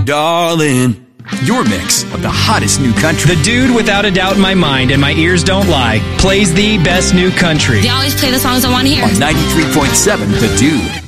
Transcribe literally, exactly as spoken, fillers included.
darling. Your mix of the hottest new country. The dude, without a doubt in my mind, and my ears don't lie, plays the best new country. They always play the songs I want to hear. On ninety-three point seven The Dude.